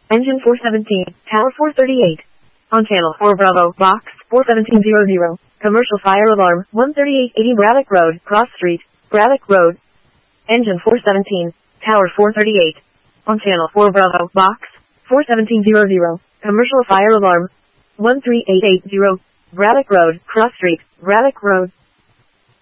Engine 417, Tower 438. On channel 4 Bravo, box 41700. Commercial fire alarm, 13880 Braddock Road, Cross Street, Braddock Road. Engine 417, Tower 438. On channel 4 Bravo, box 41700. Commercial fire alarm, 13880 Braddock Road, Cross Street, Braddock Road.